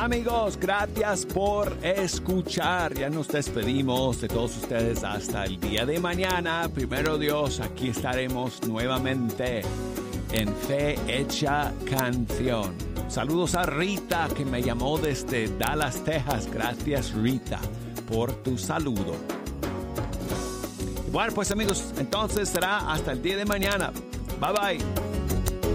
Amigos, gracias por escuchar. Ya nos despedimos de todos ustedes hasta el día de mañana. Primero Dios, aquí estaremos nuevamente en Fe Hecha Canción. Saludos a Rita, que me llamó desde Dallas, Texas. Gracias, Rita, por tu saludo. Bueno, pues amigos, entonces será hasta el día de mañana. Bye bye.